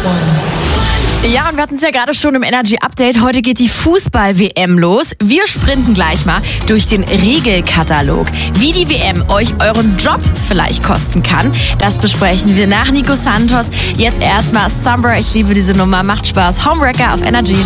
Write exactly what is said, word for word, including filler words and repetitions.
Ja, und wir hatten es ja gerade schon im Energy Update. Heute geht die Fußball-W M los. Wir sprinten gleich mal durch den Regelkatalog. Wie die W M euch euren Job vielleicht kosten kann, das besprechen wir nach Nico Santos. Jetzt erstmal Summer. Ich liebe diese Nummer. Macht Spaß. Homewrecker auf Energy.